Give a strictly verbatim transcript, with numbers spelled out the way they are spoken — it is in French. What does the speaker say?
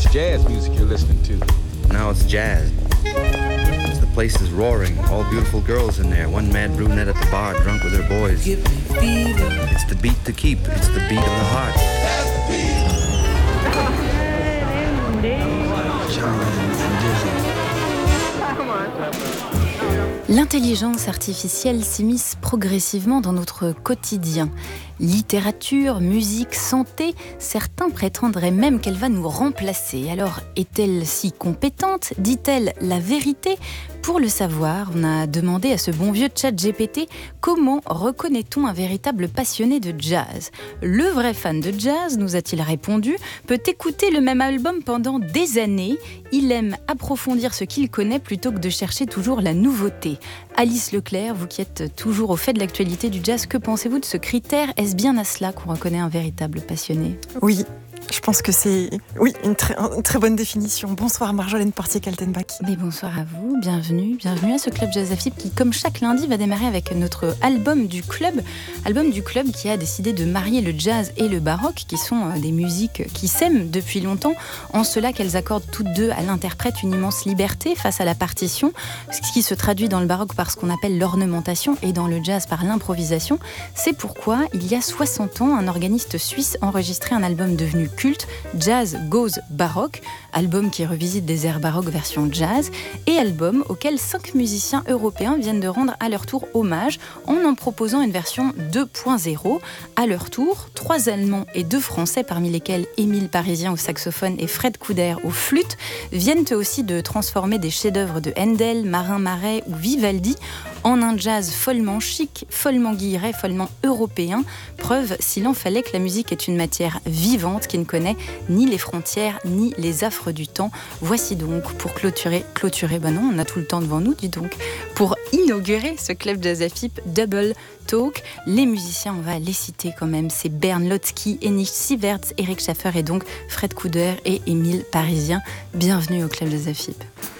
It's jazz music you're listening to. Now it's jazz. The place is roaring. All beautiful girls in there. One mad brunette at the bar, drunk with her boys. It's the beat to keep. It's the beat of the heart. L'intelligence artificielle s'immisce progressivement dans notre quotidien. Littérature, musique, santé, certains prétendraient même qu'elle va nous remplacer. Alors, est-elle si compétente ? Dit-elle la vérité ? Pour le savoir, on a demandé à ce bon vieux ChatGPT comment reconnaît-on un véritable passionné de jazz. Le vrai fan de jazz, nous a-t-il répondu, peut écouter le même album pendant des années. Il aime approfondir ce qu'il connaît plutôt que de chercher toujours la nouveauté. Alice Leclerc, vous qui êtes toujours au fait de l'actualité du jazz, que pensez-vous de ce critère ? Est-ce bien à cela qu'on reconnaît un véritable passionné ? Oui. Je pense que c'est oui, une, très, une très bonne définition. Bonsoir Marjolaine Portier-Kaltenbach. Mais bonsoir à vous, bienvenue, bienvenue à ce Club Jazz A F I P qui, comme chaque lundi, va démarrer avec notre album du club. Album du club qui a décidé de marier le jazz et le baroque, qui sont des musiques qui s'aiment depuis longtemps, en cela qu'elles accordent toutes deux à l'interprète une immense liberté face à la partition, ce qui se traduit dans le baroque par ce qu'on appelle l'ornementation et dans le jazz par l'improvisation. C'est pourquoi, il y a soixante ans, un organiste suisse enregistrait un album devenu culte, Jazz Goes Baroque, album qui revisite des airs baroques version jazz, et album auquel cinq musiciens européens viennent de rendre à leur tour hommage en en proposant une version deux point zéro. À leur tour, trois Allemands et deux Français, parmi lesquels Émile Parisien au saxophone et Fred Couder au flûte, viennent eux aussi de transformer des chefs-d'œuvre de Handel, Marin Marais ou Vivaldi en un jazz follement chic, follement guilleret, follement européen. Preuve, s'il en fallait, que la musique est une matière vivante qui ne connaît ni les frontières ni les affres du temps. Voici donc, pour clôturer, clôturer, ben non, on a tout le temps devant nous, dis donc, pour inaugurer ce Club Jazz A F I P Double Talk, les musiciens, on va les citer quand même, c'est Bernd Lotzky, Henich Sieverts, Eric Schaffer et donc Fred Couder et Émile Parisien. Bienvenue au Club Jazz A F I P.